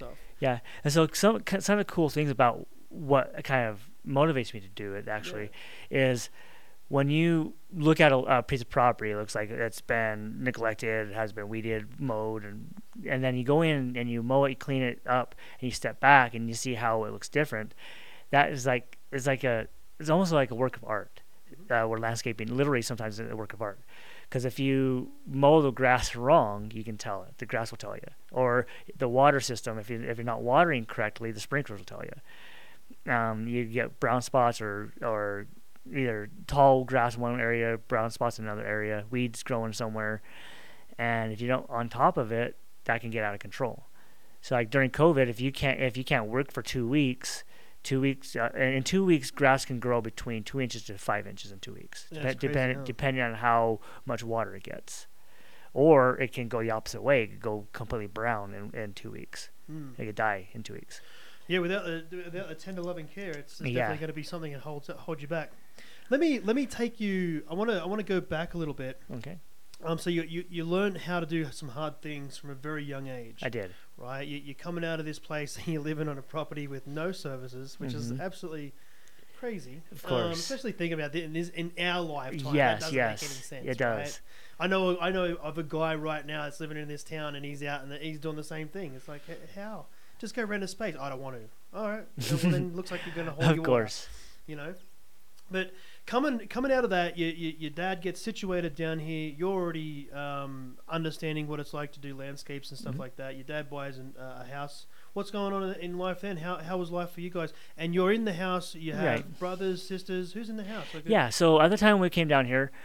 stuff. Yeah, and so some of the cool things about what kind of motivates me to do it actually is when you look at a piece of property, it looks like it's been neglected, it has been weeded, mowed, and then you go in and you mow it, you clean it up, and you step back and you see how it looks different. That is like it's almost like a work of art. Where landscaping literally sometimes is a work of art. Because if you mow the grass wrong, you can tell it. The grass will tell you. Or the water system, if you're not watering correctly, the sprinklers will tell you. You get brown spots or either tall grass in one area, brown spots in another area, weeds growing somewhere, and if you don't on top of it, that can get out of control. So like during COVID, if you can't work for 2 weeks. 2 weeks, in 2 weeks, grass can grow between 2 inches to 5 inches in 2 weeks, depending on how much water it gets. Or it can go the opposite way. It could go completely brown in 2 weeks. It could die in 2 weeks. Yeah, without the tender loving care, it's definitely going to be something that holds you back. Let me take you. I want to go back a little bit. Okay. So you learn how to do some hard things from a very young age. I did. Right, you're coming out of this place and you're living on a property with no services, which is absolutely crazy. Of course, especially thinking about it in our lifetime. Yes, that doesn't make any sense. It does. Right? I know of a guy right now that's living in this town and he's out and he's doing the same thing. It's like, how? Just go rent a space. I don't want to. All right, well, then looks like you're going to hold your course. Water, But coming out of that, your dad gets situated down here. You're already understanding what it's like to do landscapes and stuff like that. Your dad buys a house. What's going on in life then? How was life for you guys? And you're in the house. You have brothers, sisters. Who's in the house? Yeah. So at the time we came down here,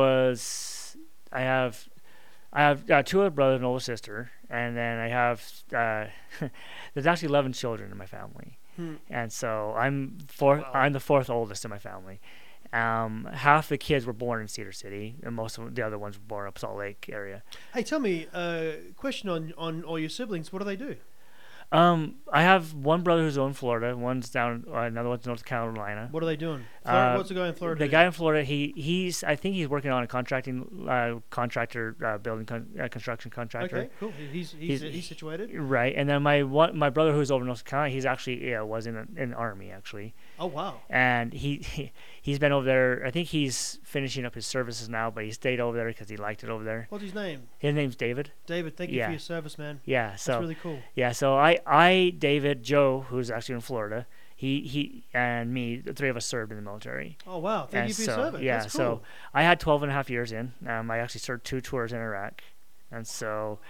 I have 2 other brothers and an older sister, and then I have there's actually 11 children in my family. And so I'm the 4th oldest in my family. Half the kids were born in Cedar City, and most of the other ones were born up Salt Lake area. Hey, tell me, question on all your siblings. What do they do? I have one brother who's in Florida. One's down. Another one's in North Carolina. What are they doing? What's the guy in Florida? The guy in Florida, I think he's working on a contractor, building construction contractor. Okay, cool. He's situated. Right, and then my brother who's over in North Carolina, he's actually was in the Army actually. Oh wow! And he's been over there. I think he's finishing up his services now, but he stayed over there because he liked it over there. What's his name? His name's David. David, thank you for your service, man. Yeah, so that's really cool. Yeah, so David, Joe, who's actually in Florida, he and me, the 3 of us served in the military. Oh wow! Thank you for your service. Yeah, that's cool. So I had 12 and a half years in. I actually served 2 tours in Iraq, and so.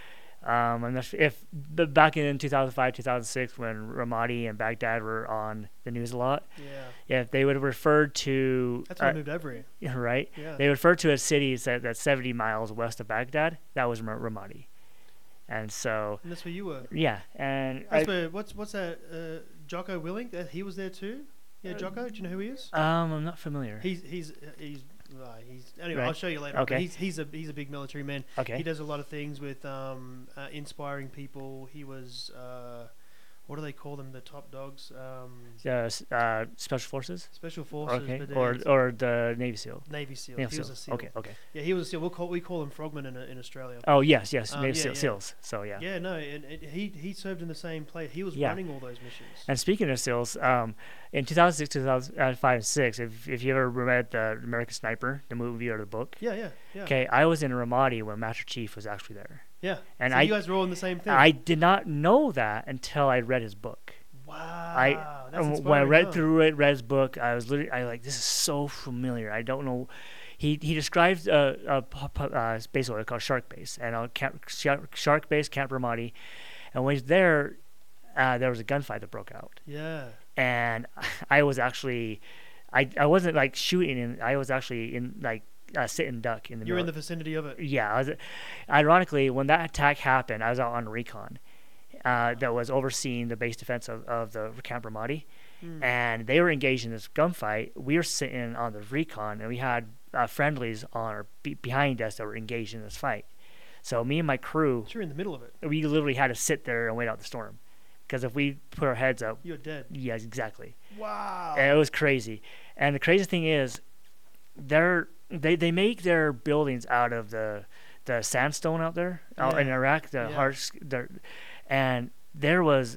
Back in 2005, 2006, when Ramadi and Baghdad were on the news a lot, if they would have referred to that's when I moved over here. Right? Yeah. They referred to a city that's 70 miles west of Baghdad. That was Ramadi, and so. And that's where you were. Yeah, and what's that? Jocko Willing? He was there too. Yeah, Jocko. Do you know who he is? I'm not familiar. He's anyway. Right. I'll show you later. Okay. He's a big military man. Okay. He does a lot of things with inspiring people. He was what do they call them? The top dogs. Special Forces. Special Forces. Okay. Or the Navy SEAL. Navy SEAL. He was a SEAL. Okay. Yeah, he was a SEAL. We call him Frogmen in Australia. Oh yes. Navy SEALs. So yeah. Yeah, no, and he served in the same place. He was running all those missions. And speaking of SEALs, in 2006, 2005, and 6, if you ever read the American Sniper, the movie or the book. Yeah. Okay, I was in Ramadi when Master Chief was actually there. Yeah. And so you guys were all in the same thing. I did not know that until I read his book. Wow. When I read his book, I was literally this is so familiar. I don't know. He describes a base oil called Shark Base, and Shark Base, Camp Ramadi, and when he's there, there was a gunfight that broke out. Yeah. And I was actually, I wasn't like shooting, and I was actually in sit and duck in the. You're in the vicinity of it. Yeah. Ironically, when that attack happened, I was out on recon. That was overseeing the base defense of the Camp Ramadi, and they were engaged in this gunfight. We were sitting on the recon, and we had friendlies behind us that were engaged in this fight. So me and my crew, you're in the middle of it. We literally had to sit there and wait out the storm, because if we put our heads up, you're dead. Yes, exactly. Wow. And it was crazy. And the crazy thing is, they make their buildings out of the sandstone out there in Iraq, and there was